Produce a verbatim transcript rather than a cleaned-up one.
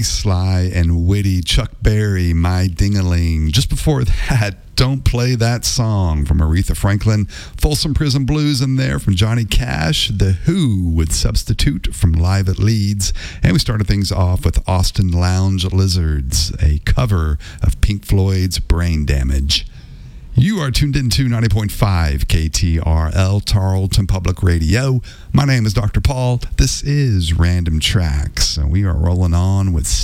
sly and witty Chuck Berry, My Ding-a-Ling. Just before that, Don't Play That Song from Aretha Franklin. Folsom Prison Blues in there from Johnny Cash. The Who with Substitute from Live at Leeds. And we started things off with Austin Lounge Lizards, a cover of Pink Floyd's Brain Damage. You are tuned into ninety point five K T R L, Tarleton Public Radio. My name is Doctor Paul. This is Random Tracks, and we are rolling on with